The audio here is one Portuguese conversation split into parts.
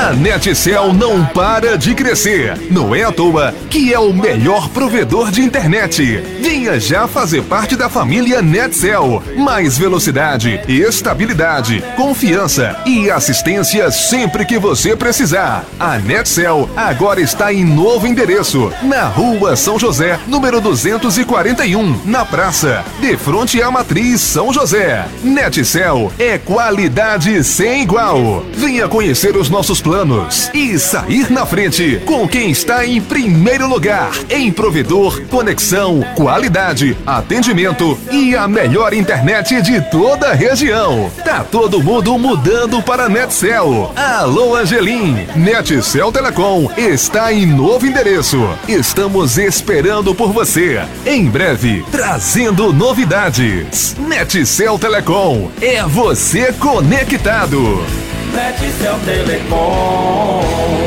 A NetCell não para de crescer. Não é à toa que é o melhor provedor de internet. Venha já fazer parte da família NetCell. Mais velocidade, estabilidade, confiança e assistência sempre que você precisar. A NetCell agora está em novo endereço, na Rua São José, número 241, na praça, de frente à Matriz São José. NetCell é qualidade sem igual. Venha conhecer os nossos planos e sair na frente com quem está em primeiro lugar em provedor, conexão, qualidade, atendimento e a melhor internet de toda a região. Tá todo mundo mudando para NetCell. Alô, Angelim. NetCell Telecom está em novo endereço. Estamos esperando por você. Em breve, trazendo novidades. NetCell Telecom é você conectado. NetCell Telecom.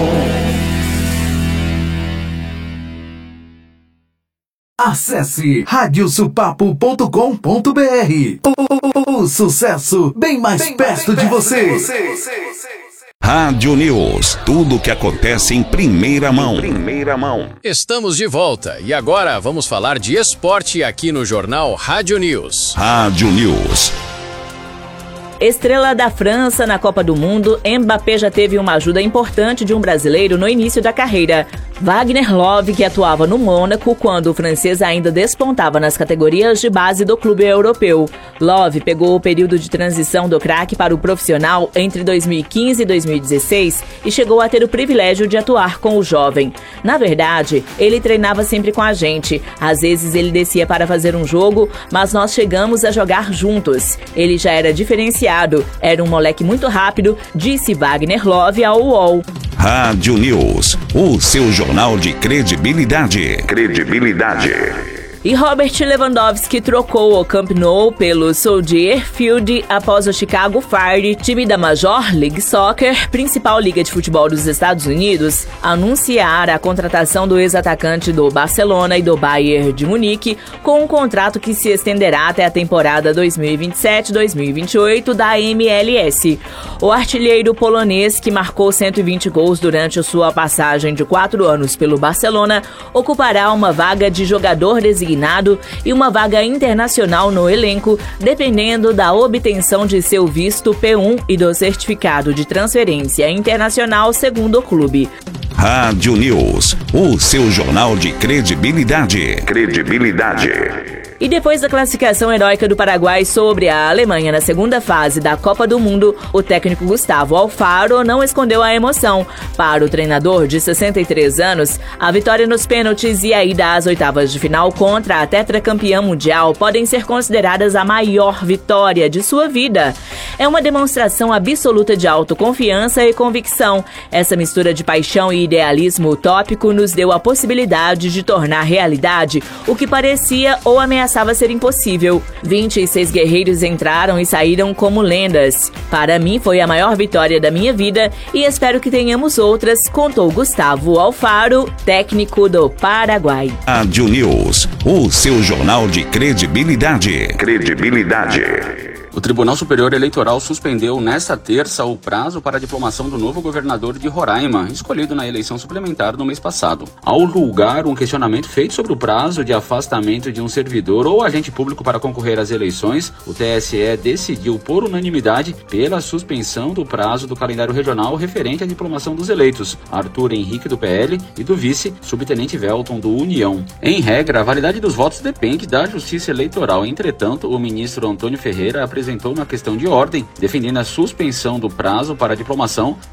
Acesse radiosupapo.com.br. O sucesso bem mais perto de você. Rádio News, tudo o que acontece em primeira mão. Estamos de volta e agora vamos falar de esporte aqui no jornal Rádio News. Rádio News. Estrela da França na Copa do Mundo, Mbappé já teve uma ajuda importante de um brasileiro no início da carreira. Wagner Love, que atuava no Mônaco quando o francês ainda despontava nas categorias de base do clube europeu. Love pegou o período de transição do craque para o profissional entre 2015 e 2016 e chegou a ter o privilégio de atuar com o jovem. Na verdade, ele treinava sempre com a gente. Às vezes ele descia para fazer um jogo, mas nós chegamos a jogar juntos. Ele já era diferenciado, era um moleque muito rápido, disse Wagner Love ao UOL. Rádio News, o seu jornal de credibilidade. E Robert Lewandowski trocou o Camp Nou pelo Soldier Field após o Chicago Fire, time da Major League Soccer, principal liga de futebol dos Estados Unidos, anunciar a contratação do ex-atacante do Barcelona e do Bayern de Munique com um contrato que se estenderá até a temporada 2027-2028 da MLS. O artilheiro polonês, que marcou 120 gols durante sua passagem de 4 anos pelo Barcelona, ocupará uma vaga de jogador designado e uma vaga internacional no elenco, dependendo da obtenção de seu visto P1 e do certificado de transferência internacional, segundo o clube. Rádio News, o seu jornal de credibilidade. E depois da classificação heróica do Paraguai sobre a Alemanha na segunda fase da Copa do Mundo, o técnico Gustavo Alfaro não escondeu a emoção. Para o treinador de 63 anos, a vitória nos pênaltis e a ida às oitavas de final contra a tetracampeã mundial podem ser consideradas a maior vitória de sua vida. É uma demonstração absoluta de autoconfiança e convicção. Essa mistura de paixão e idealismo utópico nos deu a possibilidade de tornar realidade o que parecia ou ameaçava ser impossível. 26 guerreiros entraram e saíram como lendas. Para mim foi a maior vitória da minha vida e espero que tenhamos outras, contou Gustavo Alfaro, técnico do Paraguai. Rádio News, o seu jornal de credibilidade. O Tribunal Superior Eleitoral suspendeu nesta terça o prazo para a diplomação do novo governador de Roraima, escolhido na eleição suplementar no mês passado. Ao julgar um questionamento feito sobre o prazo de afastamento de um servidor ou agente público para concorrer às eleições, o TSE decidiu por unanimidade pela suspensão do prazo do calendário regional referente à diplomação dos eleitos, Arthur Henrique do PL e do vice, subtenente Velton do União. Em regra, a validade dos votos depende da Justiça Eleitoral. Entretanto, o ministro Antônio Ferreira apresentou uma questão de ordem, defendendo a suspensão do prazo para a diplomação,